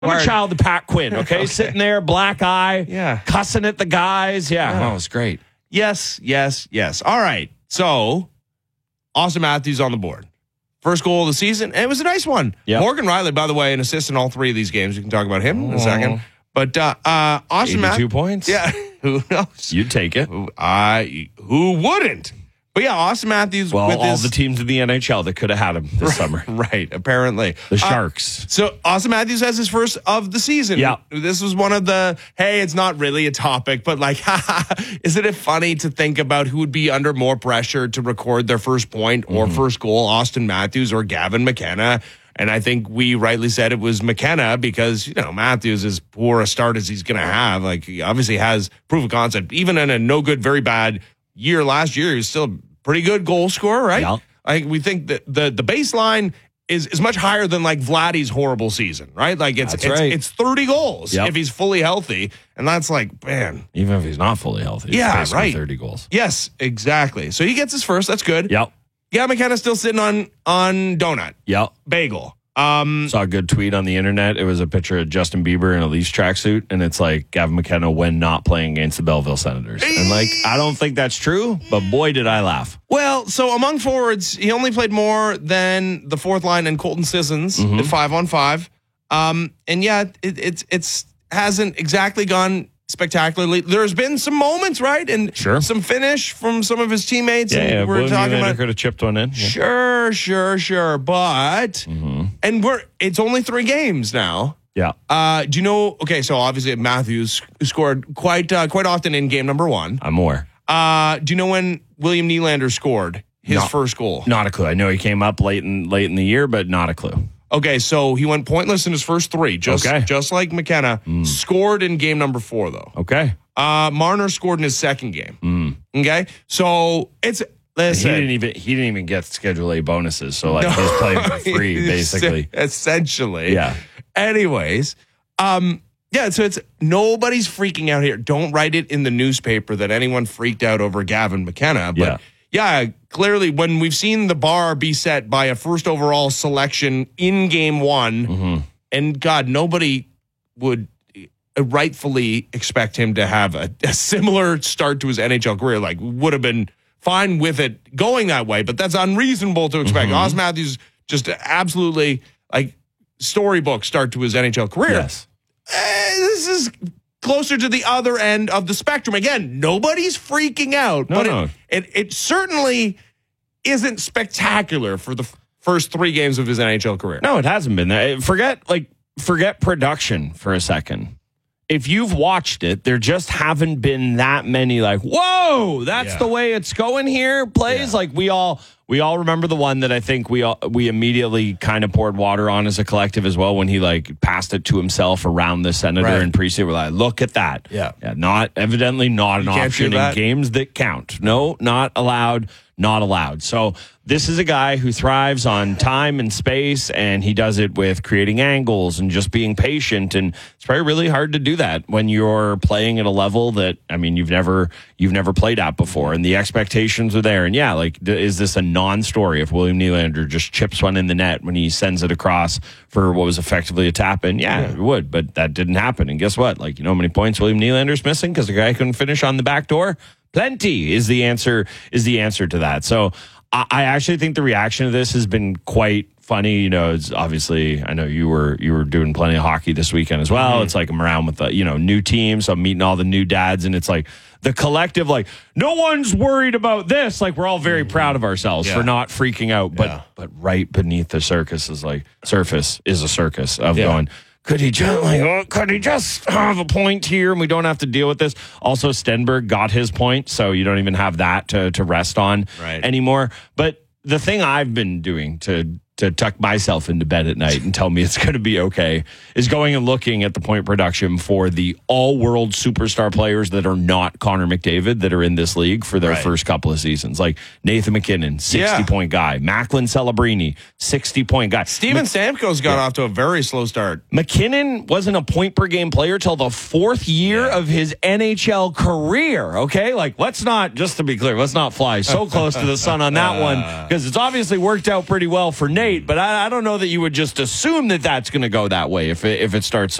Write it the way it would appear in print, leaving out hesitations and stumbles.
I'm a child of Pat Quinn, okay? Sitting there, black eye, cussing at the guys. That was great. Yes. All right. So, Austin Matthews on the board. First goal of the season, and it was a nice one. Yep. Morgan Riley, by the way, an assist in all three of these games. We can talk about him in a second. But Austin Matthews. 82 points? Yeah. Who knows? You'd take it. Who wouldn't? But yeah, Austin Matthews. Well, with all the teams in the NHL that could have had him this summer. Right, apparently. The Sharks. So Austin Matthews has his first of the season. Yeah. This was one of the, hey, it's not really a topic, but like, isn't it funny to think about who would be under more pressure to record their first point or first goal, Austin Matthews or Gavin McKenna? And I think we rightly said it was McKenna because, Matthews, as poor a start as he's going to have, like he obviously has proof of concept. Even in a no good, very bad year last year, he's still a pretty good goal scorer, right? Yeah. We think that the baseline is much higher than like Vladdy's horrible season, right? Like it's 30 goals if he's fully healthy. And that's like, man. Even if he's not fully healthy. It's right. 30 goals. Yes, exactly. So he gets his first. That's good. Yep. Yeah, McKenna's still sitting on donut. Yep. Bagel. Saw a good tweet on the internet. It was a picture of Justin Bieber in a Leafs tracksuit, and it's like Gavin McKenna when not playing against the Belleville Senators. And like, I don't think that's true, but boy, did I laugh. Well, so among forwards, he only played more than the fourth line and Colton Sissons at 5-on-5. And yeah, it's hasn't exactly gone spectacularly. There's been some moments, right? And some finish from some of his teammates. Yeah, we're talking about could have chipped one in. Sure. But and it's only 3 games now. Yeah. Do you know? Okay, so obviously Matthews scored quite often in game number 1. I'm more. Do you know when William Nylander scored his first goal? Not a clue. I know he came up late in the year, but not a clue. Okay, so he went pointless in his first 3, just like McKenna. Scored in game number 4, though. Okay. Marner scored in his second game. Okay, so it's listen. He didn't even get Schedule A bonuses, so like he's playing for free, basically. Essentially. Yeah. Anyways, yeah. So it's nobody's freaking out here. Don't write it in the newspaper that anyone freaked out over Gavin McKenna, but. Yeah, clearly when we've seen the bar be set by a first overall selection in game 1, and God, nobody would rightfully expect him to have a similar start to his NHL career. Like, would have been fine with it going that way, but that's unreasonable to expect. Austin Matthews just absolutely, like, storybook start to his NHL career. Yes. This is closer to the other end of the spectrum. Again, nobody's freaking out, but it certainly isn't spectacular for the first 3 games of his NHL career. No, it hasn't been that. Forget production for a second. If you've watched it, there just haven't been that many like, whoa, that's the way it's going here plays. Like we all remember the one that I think we immediately kind of poured water on as a collective as well when he like passed it to himself around the Senator in precinct. We're like, look at that. Yeah. Not an option in games that count. No, not allowed. So this is a guy who thrives on time and space, and he does it with creating angles and just being patient. And it's probably really hard to do that when you're playing at a level that, I mean, you've never played at before, and the expectations are there. And yeah, like, is this a non-story if William Nylander just chips one in the net when he sends it across for what was effectively a tap in? Yeah, it would, but that didn't happen. And guess what? Like, you know how many points William Nylander's missing because the guy couldn't finish on the back door? Plenty is the answer to that. So I actually think the reaction to this has been quite funny. You know, it's obviously, I know you were doing plenty of hockey this weekend as well. It's like I'm around with the, new teams. So I'm meeting all the new dads, and it's like the collective, like, no one's worried about this. Like, we're all very proud of ourselves for not freaking out. But right beneath the surface is a circus of going, could he just have a point here and we don't have to deal with this? Also, Stenberg got his point, so you don't even have that to rest on anymore. But the thing I've been doing to tuck myself into bed at night and tell me it's going to be okay is going and looking at the point production for the all-world superstar players that are not Connor McDavid that are in this league for their first couple of seasons. Like Nathan MacKinnon, 60-point guy. Macklin Celebrini, 60-point guy. Steven Stamkos got off to a very slow start. MacKinnon wasn't a point-per-game player till the 4th year of his NHL career, okay? Like, just to be clear, let's not fly so close to the sun on that one because it's obviously worked out pretty well for Nate. great, but I don't know that you would just assume that that's going to go that way if it starts